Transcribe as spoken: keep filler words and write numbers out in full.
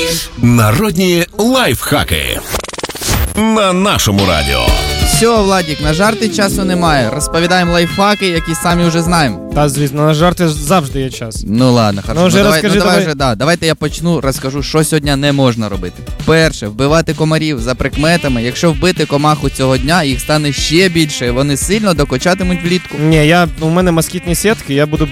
Народні лайфхаки на нашому радіо. Все, Владік, на жарти часу немає. Розповідаємо лайфхаки, які самі вже знаємо. Та, звісно, на жарти завжди є час. Ну ладно, хорошо. Ну, вже ну, давай, розкажи, ну, давай, давай. вже, да. Давайте я почну, розкажу, що сьогодні не можна робити. Перше, вбивати комарів за прикметами. Якщо вбити комаху цього дня, їх стане ще більше, і вони сильно докочатимуть влітку. Ні, я, у мене москітні сітки, я буду